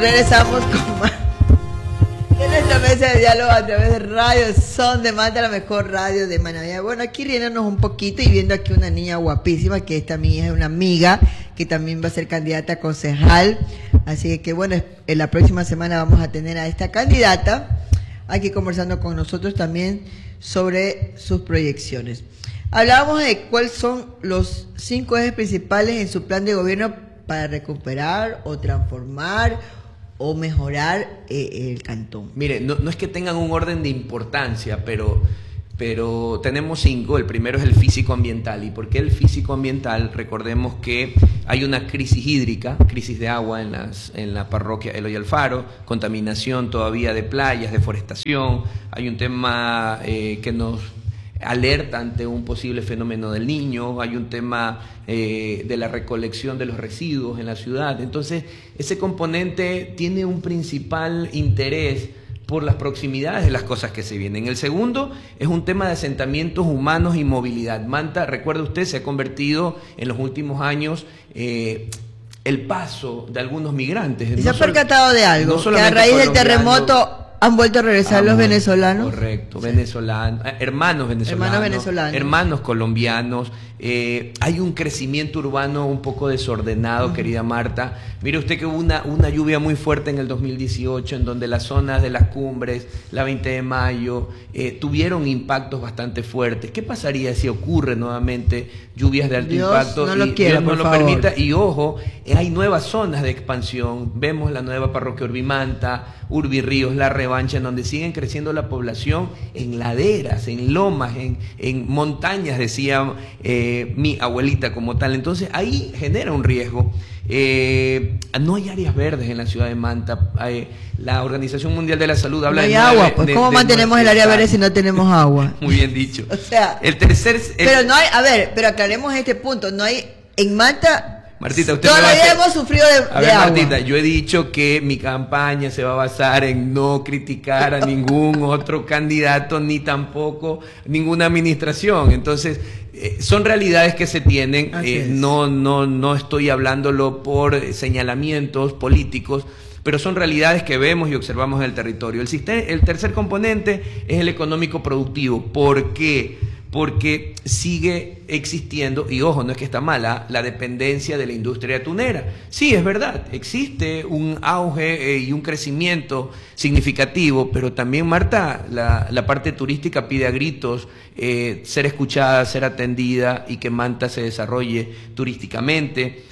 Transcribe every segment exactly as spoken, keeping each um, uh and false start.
Regresamos con más en nuestra mesa de diálogo a través de Radio Son de Manta, la mejor radio de Manabí. Bueno, aquí riéndonos un poquito y viendo aquí una niña guapísima, que esta mía es una amiga que también va a ser candidata a concejal. Así que bueno, en la próxima semana vamos a tener a esta candidata aquí conversando con nosotros también sobre sus proyecciones. Hablábamos de cuáles son los cinco ejes principales en su plan de gobierno para recuperar o transformar o mejorar eh, el cantón. Mire, no, no es que tengan un orden de importancia, pero, pero tenemos cinco. El primero es el físico-ambiental. ¿Y por qué el físico-ambiental? Recordemos que hay una crisis hídrica, crisis de agua en, las, en la parroquia Eloy Alfaro, contaminación todavía de playas, deforestación. Hay un tema eh, que nos alerta ante un posible fenómeno del Niño, hay un tema eh, de la recolección de los residuos en la ciudad. Entonces, ese componente tiene un principal interés por las proximidades de las cosas que se vienen. El segundo es un tema de asentamientos humanos y movilidad. Manta, recuerde usted, se ha convertido en los últimos años eh, el paso de algunos migrantes. ¿Y se ha percatado de algo? No que a raíz del terremoto han vuelto a regresar ah, los venezolanos. Correcto, sí. venezolanos, hermanos venezolanos, hermanos venezolanos, hermanos colombianos. Eh, hay un crecimiento urbano un poco desordenado, uh-huh. querida Marta. Mire usted que hubo una, una lluvia muy fuerte en el dos mil dieciocho, en donde las zonas de las cumbres, la veinte de mayo, eh, tuvieron impactos bastante fuertes. ¿Qué pasaría si ocurre nuevamente lluvias de alto Dios impacto? No lo y quiera, Dios no lo favor. permita. Y ojo, hay nuevas zonas de expansión. Vemos la nueva parroquia Urbimanta, Urbirríos, La Revancha, en donde siguen creciendo la población en laderas, en lomas, en, en montañas, decía eh, mi abuelita como tal. Entonces ahí genera un riesgo. Eh, no hay áreas verdes en la ciudad de Manta. Eh, la Organización Mundial de la Salud habla no hay de agua, nueve, pues de, ¿cómo de mantenemos el área verde si no tenemos agua? Muy bien dicho. O sea, el tercer, el, pero no hay, a ver, pero aclaremos este punto. No hay en Manta. Martita, usted todavía hemos sufrido de, a de ver, agua. Martita, yo he dicho que mi campaña se va a basar en no criticar a ningún otro candidato, ni tampoco ninguna administración. Entonces, eh, son realidades que se tienen. Eh, no, no, no estoy hablándolo por señalamientos políticos, pero son realidades que vemos y observamos en el territorio. El, sistema, el tercer componente es el económico productivo. ¿Por qué? Porque sigue existiendo, y ojo, no es que está mala, la dependencia de la industria atunera. Sí, es verdad, existe un auge eh, y un crecimiento significativo, pero también, Marta, la, la parte turística pide a gritos eh, ser escuchada, ser atendida y que Manta se desarrolle turísticamente.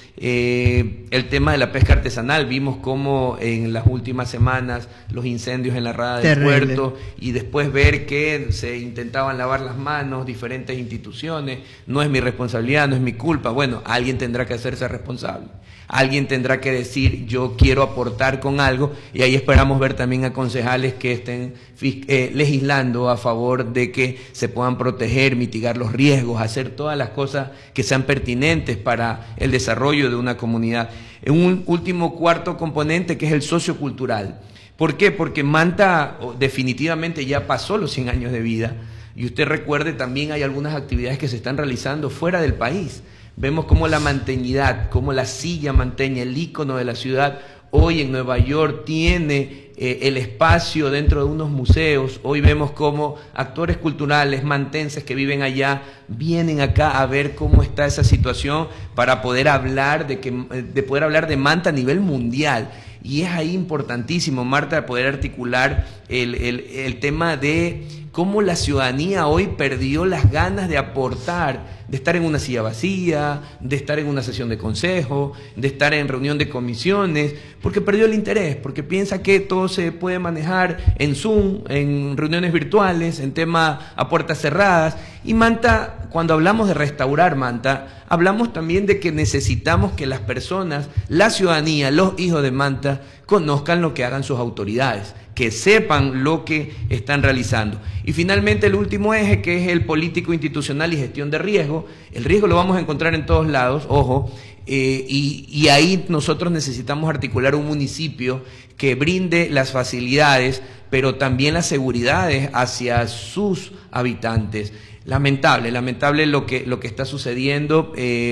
Eh, el tema de la pesca artesanal, vimos cómo en las últimas semanas los incendios en la rada del Terrible. puerto, y después ver que se intentaban lavar las manos diferentes instituciones. No es mi responsabilidad, no es mi culpa. Bueno, alguien tendrá que hacerse responsable, alguien tendrá que decir yo quiero aportar con algo, y ahí esperamos ver también a concejales que estén eh, legislando a favor de que se puedan proteger, mitigar los riesgos, hacer todas las cosas que sean pertinentes para el desarrollo de una comunidad. En un último cuarto componente, que es el sociocultural. ¿Por qué? Porque Manta definitivamente ya pasó los cien años de vida, y usted recuerde, también hay algunas actividades que se están realizando fuera del país. Vemos cómo la manteñidad, cómo la silla manteña, el ícono de la ciudad, hoy en Nueva York tiene eh, el espacio dentro de unos museos. Hoy vemos cómo actores culturales mantenses que viven allá vienen acá a ver cómo está esa situación para poder hablar de, que, de poder hablar de Manta a nivel mundial. Y es ahí importantísimo, Marta, poder articular el, el, el tema de cómo la ciudadanía hoy perdió las ganas de aportar, de estar en una silla vacía, de estar en una sesión de consejo, de estar en reunión de comisiones, porque perdió el interés, porque piensa que todo se puede manejar en Zoom, en reuniones virtuales, en temas a puertas cerradas. Y Manta, cuando hablamos de restaurar Manta, hablamos también de que necesitamos que las personas, la ciudadanía, los hijos de Manta, conozcan lo que hagan sus autoridades, que sepan lo que están realizando. Y finalmente el último eje, que es el político institucional y gestión de riesgo. El riesgo lo vamos a encontrar en todos lados, ojo, eh, y, y ahí nosotros necesitamos articular un municipio que brinde las facilidades, pero también las seguridades hacia sus habitantes. Lamentable, lamentable lo que, lo que está sucediendo. Eh,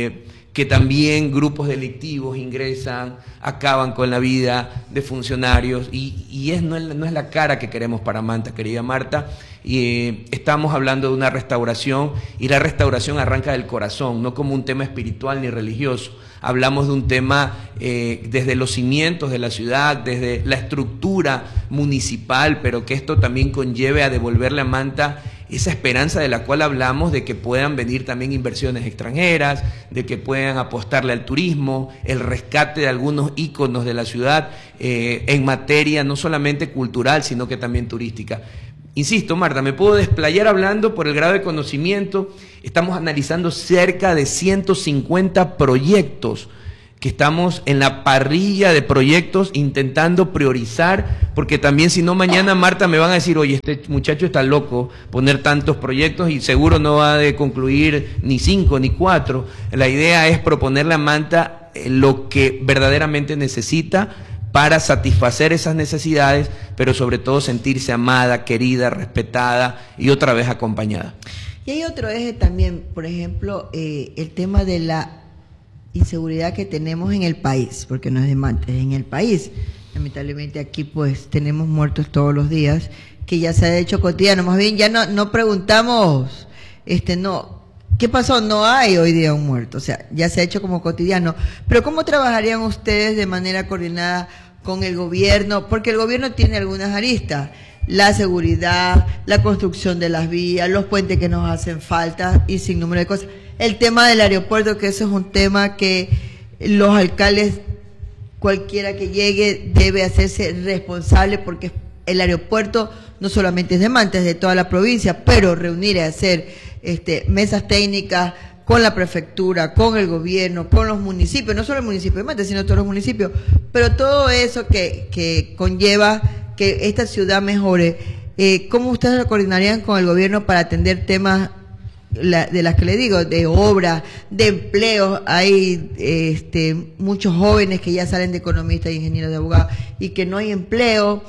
que también grupos delictivos ingresan, acaban con la vida de funcionarios, y, y es, no, es, no es la cara que queremos para Manta, querida Marta. Y eh, estamos hablando de una restauración, y la restauración arranca del corazón, no como un tema espiritual ni religioso. Hablamos de un tema eh, desde los cimientos de la ciudad, desde la estructura municipal, pero que esto también conlleve a devolverle a Manta esa esperanza de la cual hablamos, de que puedan venir también inversiones extranjeras, de que puedan apostarle al turismo, el rescate de algunos íconos de la ciudad eh, en materia no solamente cultural, sino que también turística. Insisto, Marta, me puedo desplayar hablando por el grado de conocimiento. Estamos analizando cerca de ciento cincuenta proyectos, que estamos en la parrilla de proyectos intentando priorizar, porque también si no mañana, Marta, me van a decir, oye, este muchacho está loco poner tantos proyectos y seguro no va a concluir ni cinco ni cuatro. La idea es proponerle a Manta lo que verdaderamente necesita para satisfacer esas necesidades, pero sobre todo sentirse amada, querida, respetada y otra vez acompañada. Y hay otro eje también, por ejemplo, eh, el tema de la inseguridad que tenemos en el país, porque no es de Manta, es en el país. Lamentablemente aquí pues tenemos muertos todos los días, que ya se ha hecho cotidiano. Más bien ya no, no preguntamos, este no, ¿qué pasó? No hay hoy día un muerto, o sea, ya se ha hecho como cotidiano. Pero ¿cómo trabajarían ustedes de manera coordinada con el gobierno? Porque el gobierno tiene algunas aristas: la seguridad, la construcción de las vías, los puentes que nos hacen falta y sin número de cosas. El tema del aeropuerto, que eso es un tema que los alcaldes, cualquiera que llegue, debe hacerse responsable, porque el aeropuerto no solamente es de Manta, es de toda la provincia, pero reunir y hacer este, mesas técnicas con la prefectura, con el gobierno, con los municipios, no solo el municipio de Manta, sino todos los municipios, pero todo eso que, que conlleva que esta ciudad mejore. Eh, ¿Cómo ustedes lo coordinarían con el gobierno para atender temas La, de las que le digo, de obra, de empleo? Hay este, muchos jóvenes que ya salen de economistas, ingenieros, de abogados, y que no hay empleo.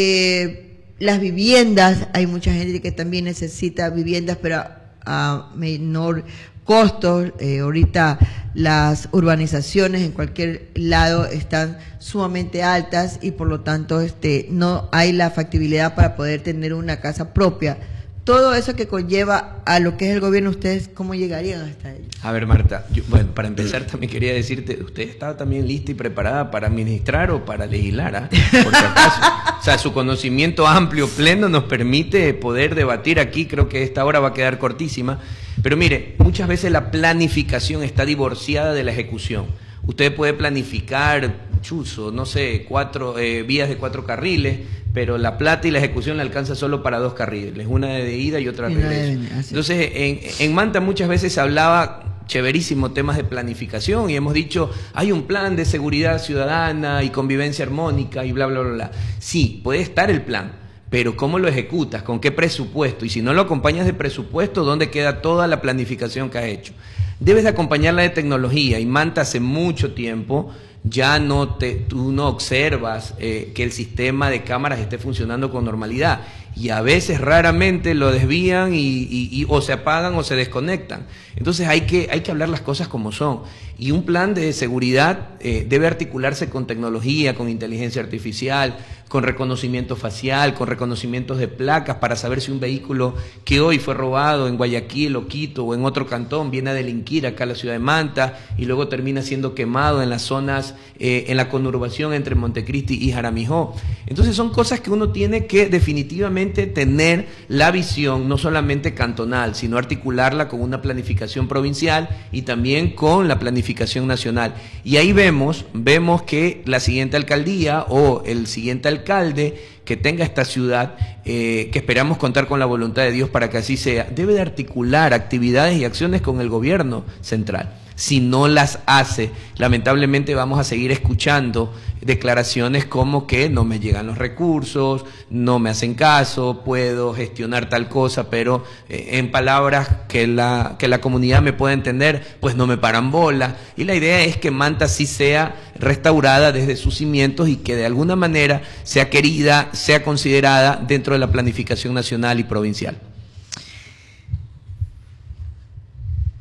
Eh, las viviendas, hay mucha gente que también necesita viviendas, pero a, a menor costo. Eh, ahorita las urbanizaciones en cualquier lado están sumamente altas, y por lo tanto este, no hay la factibilidad para poder tener una casa propia. Todo eso que conlleva a lo que es el gobierno, ¿ustedes cómo llegarían hasta ello? A ver, Marta, yo, bueno, para empezar también quería decirte, ¿usted estaba también lista y preparada para administrar o para legislar? ¿eh? Por si acaso. O sea, su conocimiento amplio, pleno, nos permite poder debatir aquí. Creo que esta hora va a quedar cortísima. Pero mire, muchas veces la planificación está divorciada de la ejecución. Usted puede planificar, chuzo, no sé, cuatro eh, vías de cuatro carriles, pero la plata y la ejecución le alcanza solo para dos carriles, una de ida y otra de regreso. Entonces, en, en Manta muchas veces se hablaba, chéverísimo, temas de planificación, y hemos dicho, hay un plan de seguridad ciudadana y convivencia armónica y bla, bla, bla, bla. Sí, puede estar el plan, pero ¿cómo lo ejecutas? ¿Con qué presupuesto? Y si no lo acompañas de presupuesto, ¿dónde queda toda la planificación que has hecho? Debes de acompañarla de tecnología, y Manta hace mucho tiempo ya no te, tú no observas eh, que el sistema de cámaras esté funcionando con normalidad, y a veces raramente lo desvían y, y, y o se apagan o se desconectan. Entonces hay que, hay que hablar las cosas como son, y un plan de seguridad eh, debe articularse con tecnología, con inteligencia artificial, con reconocimiento facial, con reconocimientos de placas, para saber si un vehículo que hoy fue robado en Guayaquil o Quito o en otro cantón viene a delinquir acá a la ciudad de Manta y luego termina siendo quemado en las zonas, eh, en la conurbación entre Montecristi y Jaramijó. Entonces son cosas que uno tiene que definitivamente tener la visión, no solamente cantonal, sino articularla con una planificación provincial y también con la planificación nacional. Y ahí vemos, vemos que la siguiente alcaldía o el siguiente alcalde alcalde que tenga esta ciudad, eh, que esperamos contar con la voluntad de Dios para que así sea, debe de articular actividades y acciones con el gobierno central. Si no las hace, lamentablemente vamos a seguir escuchando declaraciones como que no me llegan los recursos, no me hacen caso, puedo gestionar tal cosa, pero eh, en palabras que la, que la comunidad me pueda entender, pues no me paran bola. Y la idea es que Manta sí sea restaurada desde sus cimientos y que de alguna manera sea querida, sea considerada dentro de la planificación nacional y provincial.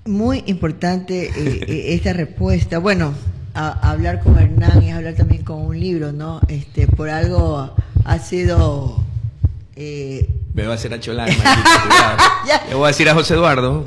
Muy importante eh, eh, esta respuesta. Bueno, a, a hablar con Hernán es hablar también con un libro, ¿no? Este, por algo ha sido... Eh... Me va a hacer a cholar, le voy a decir a José Eduardo.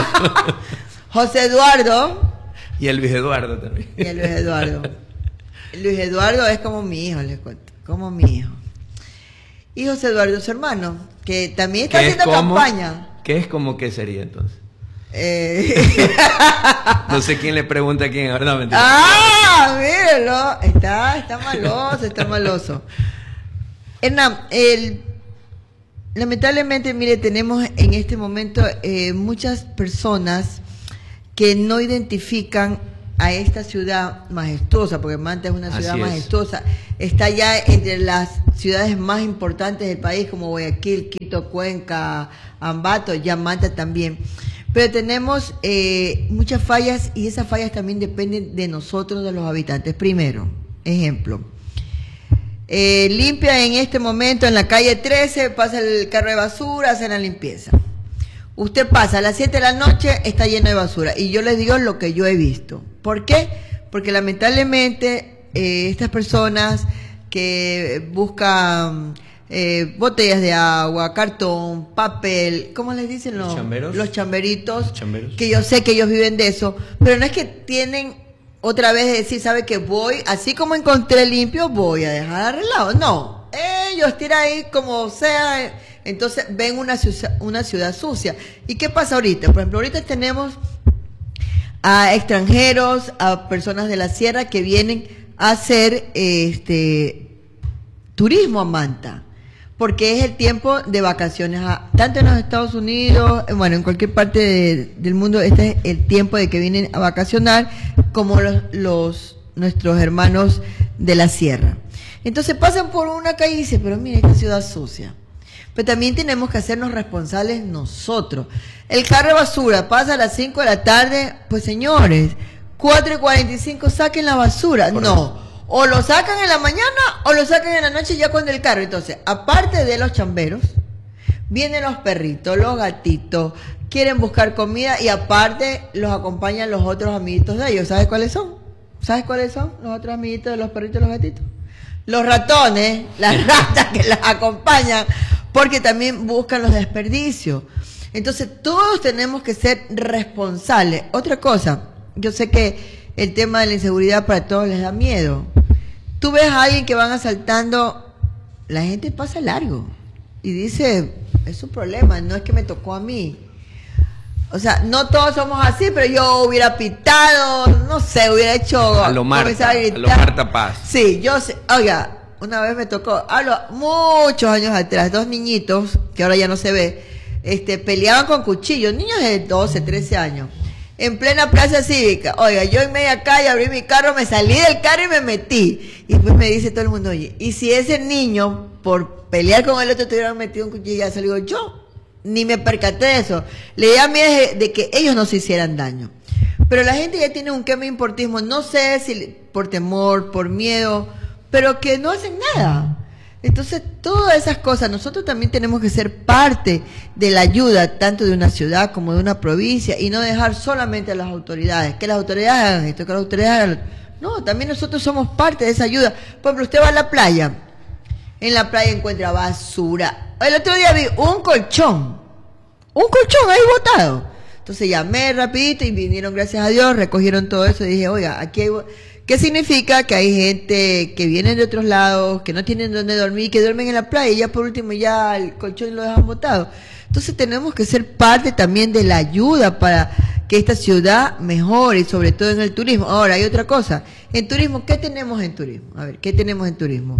José Eduardo. Y el Luis Eduardo también. Y el Luis Eduardo. Luis Eduardo es como mi hijo, les cuento. Como mi hijo. Y José Eduardo, su hermano, que también está haciendo como, campaña. ¿Qué es como qué sería entonces? Eh... no sé quién le pregunta a quién. No, mentira. ¡Ah! Míralo. Está, está maloso, está maloso. Hernán, el, lamentablemente, mire, tenemos en este momento eh, muchas personas que no identifican a esta ciudad majestuosa, porque Manta es una ciudad Así es. majestuosa. Está ya entre las ciudades más importantes del país, como Guayaquil, Quito, Cuenca, Ambato, ya Manta también. Pero tenemos eh, muchas fallas y esas fallas también dependen de nosotros, de los habitantes. Primero, ejemplo, eh, limpia en este momento en la calle trece, pasa el carro de basura, hacen la limpieza. Usted pasa a las siete de la noche, está lleno de basura. Y yo les digo lo que yo he visto. ¿Por qué? Porque lamentablemente eh, estas personas que buscan... Eh, botellas de agua, cartón, papel, ¿cómo les dicen los, ¿Chamberos? los chamberitos? Los chamberos. Que yo sé que ellos viven de eso, pero no es que tienen otra vez de decir, ¿sabe que voy? Así como encontré limpio, voy a dejar arreglado. No, ellos tiran ahí como sea, entonces ven una ciudad, una ciudad sucia. ¿Y qué pasa ahorita? Por ejemplo, ahorita tenemos a extranjeros, a personas de la sierra que vienen a hacer este turismo a Manta. Porque es el tiempo de vacaciones, tanto en los Estados Unidos, bueno, en cualquier parte de, del mundo, este es el tiempo de que vienen a vacacionar, como los, los nuestros hermanos de la sierra. Entonces pasan por una calle y dicen, pero mira, esta ciudad sucia. Pero también tenemos que hacernos responsables nosotros. El carro de basura pasa a las cinco de la tarde, pues señores, cuatro y cuarenta y cinco saquen la basura. Correcto. No. O lo sacan en la mañana o lo sacan en la noche ya con el carro. Entonces, aparte de los chamberos, vienen los perritos, los gatitos, quieren buscar comida y aparte los acompañan los otros amiguitos de ellos. ¿Sabes cuáles son? ¿Sabes cuáles son los otros amiguitos de los perritos y los gatitos? Los ratones, las ratas que las acompañan, porque también buscan los desperdicios. Entonces, todos tenemos que ser responsables. Otra cosa, yo sé que el tema de la inseguridad para todos les da miedo. Tú ves a alguien que van asaltando, la gente pasa largo y dice, es un problema, no es que me tocó a mí. O sea, no todos somos así, pero yo hubiera pitado, no sé, hubiera hecho... A lo Marta, a, a lo Marta Paz. Sí, yo sé, oiga, una vez me tocó, hablo muchos años atrás, dos niñitos, que ahora ya no se ve, este, peleaban con cuchillos, niños de doce, trece años. En plena plaza cívica, oiga, yo en media calle abrí mi carro, me salí del carro y me metí. Y pues me dice todo el mundo, oye, ¿y si ese niño, por pelear con el otro, te hubieran metido un cuchillo y ya salió? Yo ni me percaté de eso. Le da miedo de, de que ellos no se hicieran daño. Pero la gente ya tiene un quema de importismo, no sé si por temor, por miedo, pero que no hacen nada. Entonces, todas esas cosas, nosotros también tenemos que ser parte de la ayuda, tanto de una ciudad como de una provincia, y no dejar solamente a las autoridades, que las autoridades hagan esto, que las autoridades hagan... No, también nosotros somos parte de esa ayuda. Por ejemplo, usted va a la playa, en la playa encuentra basura. El otro día vi un colchón, un colchón ahí botado. Entonces llamé rapidito y vinieron, gracias a Dios, recogieron todo eso y dije, oiga, aquí hay... ¿Qué significa? Que hay gente que viene de otros lados, que no tienen dónde dormir, que duermen en la playa y ya por último ya el colchón lo dejan botado. Entonces tenemos que ser parte también de la ayuda para que esta ciudad mejore, sobre todo en el turismo. Ahora, hay otra cosa. En turismo, ¿qué tenemos en turismo? A ver, ¿qué tenemos en turismo?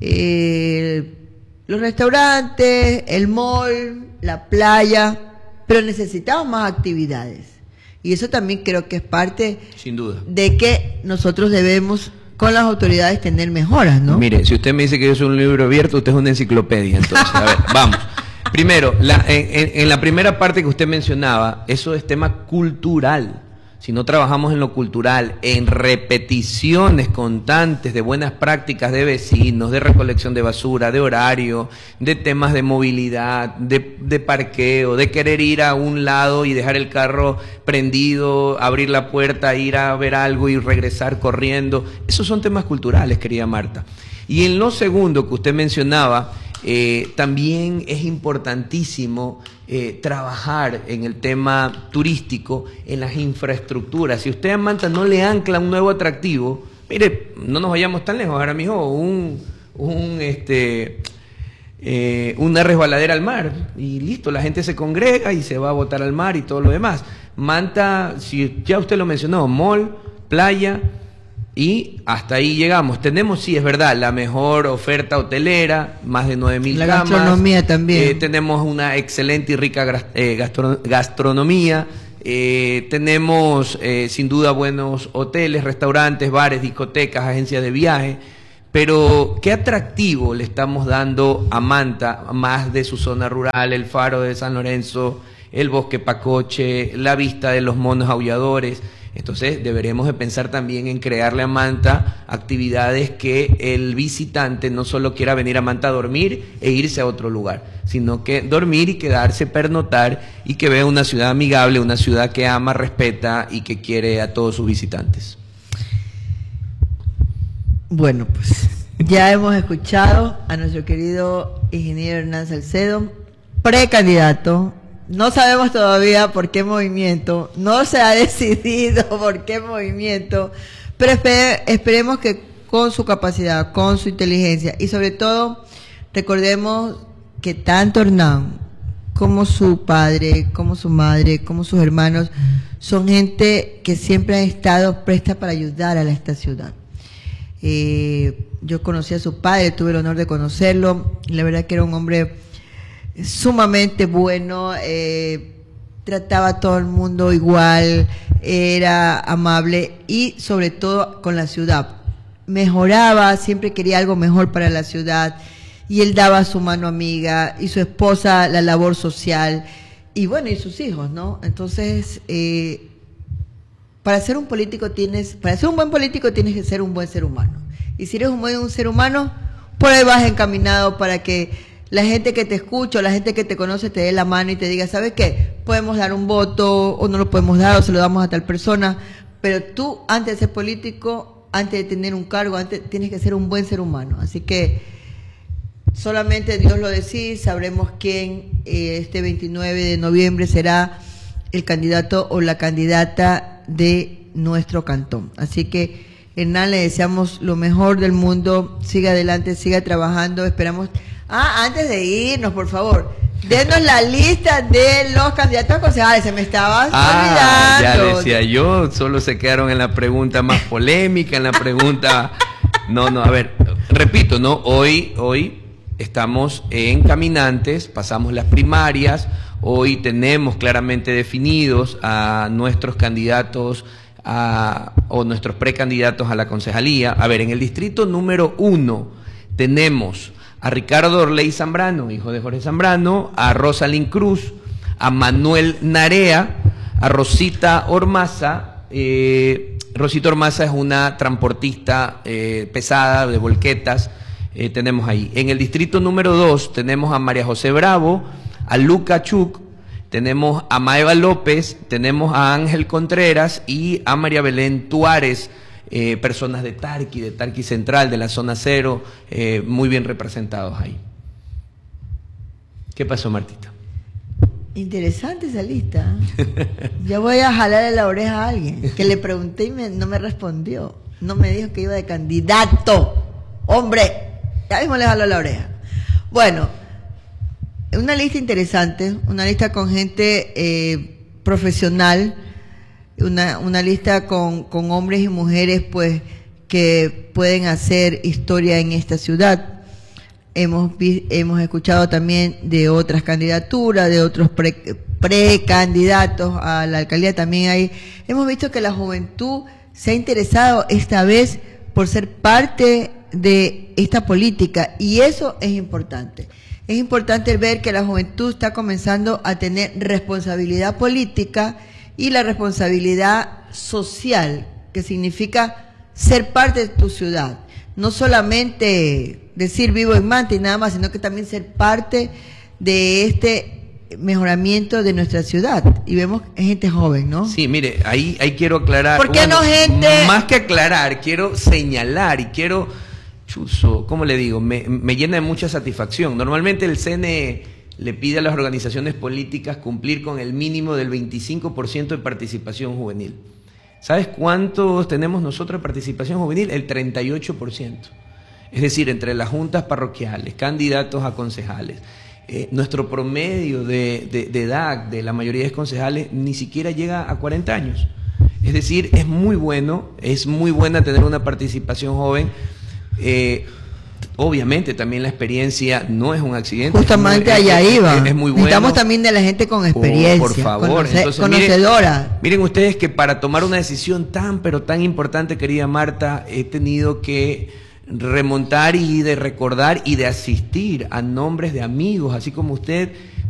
Eh, los restaurantes, el mall, la playa, pero necesitamos más actividades. Y eso también creo que es parte, sin duda, de que nosotros debemos con las autoridades tener mejoras, ¿no? Mire, si usted me dice que yo soy un libro abierto, usted es una enciclopedia, entonces, a ver, vamos. Primero, la, en, en, en la primera parte que usted mencionaba, eso es tema cultural. si no trabajamos en lo cultural, en repeticiones constantes de buenas prácticas de vecinos, de recolección de basura, de horario, de temas de movilidad, de, de parqueo, de querer ir a un lado y dejar el carro prendido, abrir la puerta, ir a ver algo y regresar corriendo, esos son temas culturales, querida Marta. Y en lo segundo que usted mencionaba, eh, también es importantísimo Eh, trabajar en el tema turístico, en las infraestructuras. Si usted a Manta no le ancla un nuevo atractivo, mire, no nos vayamos tan lejos, ahora mismo un, un este eh, una resbaladera al mar y listo, la gente se congrega y se va a botar al mar y todo lo demás. Manta, si ya usted lo mencionó, mall, playa, y hasta ahí llegamos. Tenemos, sí, es verdad, la mejor oferta hotelera, más de nueve mil camas. La gastronomía también. Eh, tenemos una excelente y rica eh, gastro gastronomía. Eh, tenemos, eh, sin duda, buenos hoteles, restaurantes, bares, discotecas, agencias de viaje. Pero, ¿qué atractivo le estamos dando a Manta, más de su zona rural, el faro de San Lorenzo, el bosque Pacoche, la vista de los monos aulladores? Entonces deberemos de pensar también en crearle a Manta actividades que el visitante no solo quiera venir a Manta a dormir e irse a otro lugar, sino que dormir y quedarse, pernoctar, y que vea una ciudad amigable, una ciudad que ama, respeta y que quiere a todos sus visitantes. Bueno, pues ya hemos escuchado a nuestro querido ingeniero Hernán Salcedo, precandidato. No sabemos todavía por qué movimiento, no se ha decidido por qué movimiento, pero espere, esperemos que con su capacidad, con su inteligencia y sobre todo recordemos que tanto Hernán como su padre, como su madre, como sus hermanos son gente que siempre han estado presta para ayudar a esta ciudad. Eh, yo conocí a su padre, tuve el honor de conocerlo, y la verdad que era un hombre sumamente bueno, eh, trataba a todo el mundo igual, era amable y sobre todo con la ciudad. Mejoraba, siempre quería algo mejor para la ciudad y él daba su mano amiga y su esposa la labor social y bueno, y sus hijos, ¿no? Entonces, eh, para ser un político tienes, para ser un buen político tienes que ser un buen ser humano. Y si eres un buen ser humano, por ahí vas encaminado para que la gente que te escucha, la gente que te conoce te dé la mano y te diga, ¿sabes qué? Podemos dar un voto o no lo podemos dar o se lo damos a tal persona, pero tú antes de ser político, antes de tener un cargo, antes tienes que ser un buen ser humano. Así que solamente Dios lo decide, sabremos quién eh, este veintinueve de noviembre será el candidato o la candidata de nuestro cantón. Así que Hernán, le deseamos lo mejor del mundo, siga adelante, siga trabajando, esperamos. Ah, antes de irnos, por favor, denos la lista de los candidatos a concejales, se me estaba ah, olvidando. Ya decía yo, solo se quedaron en la pregunta más polémica, en la pregunta... No, no, a ver, repito, ¿no? Hoy, hoy estamos en caminantes, pasamos las primarias, hoy tenemos claramente definidos a nuestros candidatos a, o nuestros precandidatos a la concejalía. A ver, en el distrito número uno tenemos a Ricardo Orley Zambrano, hijo de Jorge Zambrano, a Rosalind Cruz, a Manuel Narea, a Rosita Ormaza. Eh, Rosita Ormaza es una transportista eh, pesada de volquetas, eh, tenemos ahí. En el distrito número dos tenemos a María José Bravo, a Luca Chuc, tenemos a Maeva López, tenemos a Ángel Contreras y a María Belén Tuárez. Eh, personas de Tarqui, de Tarqui Central, de la zona cero, eh, muy bien representados ahí. ¿Qué pasó, Martita? Interesante esa lista. Ya voy a jalarle la oreja a alguien que le pregunté y me, no me respondió. No me dijo que iba de candidato. Hombre, ya mismo le jaló la oreja. Bueno, una lista interesante, una lista con gente eh, profesional. Una, una lista con, con hombres y mujeres pues que pueden hacer historia en esta ciudad. Hemos, vi, hemos escuchado también de otras candidaturas, de otros pre, precandidatos a la alcaldía también hay. Hemos visto que la juventud se ha interesado esta vez por ser parte de esta política y eso es importante. Es importante ver que la juventud está comenzando a tener responsabilidad política y la responsabilidad social, que significa ser parte de tu ciudad. No solamente decir vivo en Manta y nada más, sino que también ser parte de este mejoramiento de nuestra ciudad. Y vemos gente joven, ¿no? Sí, mire, ahí, ahí quiero aclarar. ¿Por qué bueno, no gente? Más que aclarar, quiero señalar y quiero, chuzo, ¿cómo le digo? Me, me llena de mucha satisfacción. Normalmente el C N E le pide a las organizaciones políticas cumplir con el mínimo del veinticinco por ciento de participación juvenil. ¿Sabes cuántos tenemos nosotros de participación juvenil? El treinta y ocho por ciento. Es decir, entre las juntas parroquiales, candidatos a concejales, eh, nuestro promedio de, de, de edad de la mayoría de concejales ni siquiera llega a cuarenta años. Es decir, es muy bueno, es muy buena tener una participación joven. Eh, Obviamente también la experiencia no es un accidente. Justamente es muy, allá es, iba. Es, es muy bueno. Necesitamos también de la gente con experiencia. Oh, por favor. Conoce, Entonces, conocedora. Miren, miren ustedes que para tomar una decisión tan pero tan importante, querida Marta, he tenido que remontar y de recordar y de asistir a nombres de amigos, así como usted,